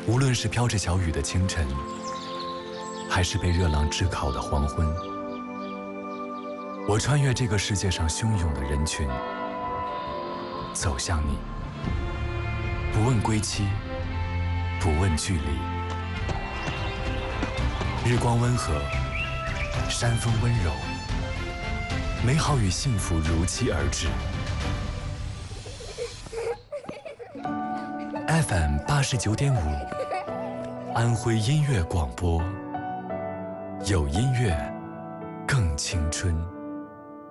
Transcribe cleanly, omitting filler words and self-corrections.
无论是飘着小雨的清晨，还是被热浪炙烤的黄昏，我穿越这个世界上汹涌的人群，走向你，不问归期，不问距离。日光温和，山风温柔，美好与幸福如期而至。FM 89.5，安徽音乐广播，有音乐，更青春。